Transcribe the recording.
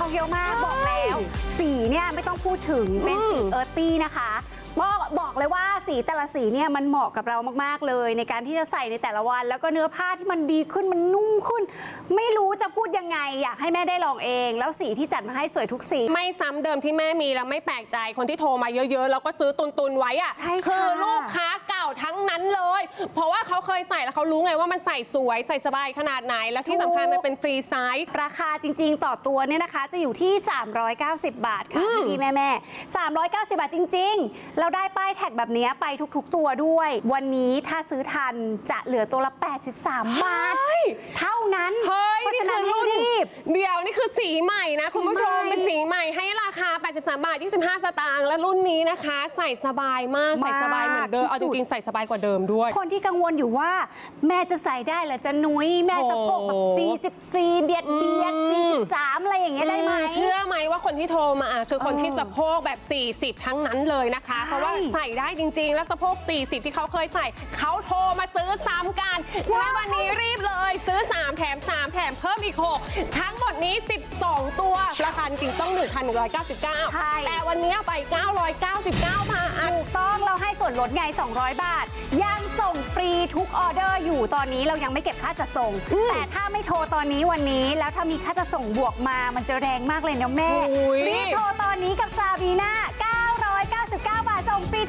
เยอะมากบอกแล้วสีเนี่ยไม่ต้องพูดถึงเป็นสีเอิร์ธตี้นะคะบอกเลยว่าสีแต่ละสีเนี่ยมันเหมาะกับเรามากๆเลยในการที่จะใส่ในแต่ละวันแล้วก็เนื้อผ้าที่มันดีขึ้นมันนุ่มขึ้นไม่รู้จะพูดยังไงอยากให้แม่ได้ลองเองแล้วสีที่จัดมาให้สวยทุกสีไม่ซ้ำเดิมที่แม่มีแล้วไม่แปลกใจคนที่โทรมาเยอะๆแล้วก็ซื้อตุนไว้อะคือลูกค้าเก่าทั้งนั้นเลยเพราะว่าเขาเคยใส่แล้วเขารู้ไงว่ามันใส่สวยใส่สบายขนาดไหนแล้วที่สำคัญมันเป็นฟรีไซส์ราคาจริงๆต่อตัวเนี่ยนะคะจะอยู่ที่390 บาทค่ะพี่แม่390 บาทจริงๆเราได้ป้ายแท็กแบบนี้ไปทุกๆตัวด้วยวันนี้ถ้าซื้อทันจะเหลือตัวละ83 บาทเท่านั้นเพราะฉะนั้นให้รีบเดี๋ยวนี่คือสีใหม่นะคุณผู้ชมเป็นสีใหม่ให้ราคา83 บาท 25 สตางค์และรุ่นนี้นะคะใส่สบายมากใส่สบายเหมือนเดิมเอาจริงๆใส่สบายกว่าเดิมด้วยคนที่กังวลอยู่ว่าแม่จะใส่ได้หรือจะนุ้ยแม่จะโกกแบบ44เบียด43อะไรอย่างเงี้ยได้ไหมเชื่อไหมว่าคนที่โทรมาคือคนที่สะโพกแบบ40ทั้งนั้นเลยนะคะเพราะว่าใส่ได้จริงๆแล้วสะโพก40ที่เขาเคยใส่เขาโทรมาซื้อซ้ำกันและวันนี้รีบเลยซื้อ3แถม3แถมเพิ่มอีก6ทั้งหมดนี้12ตัวราคาจริงต้อง 1,199 แต่วันนี้ไป999 บาทถูกต้องเราให้ส่วนลดไง200 บาทยังส่งฟรีทุกออเดอร์อยู่ตอนนี้เรายังไม่เก็บค่าจัดส่งแต่ถ้าไม่โทรตอนนี้วันนี้แล้วถ้ามีค่าจัดส่งบวกมามันจะแรงมากเลยนะแม่รีบโทรตอนนี้กับซาบีน่า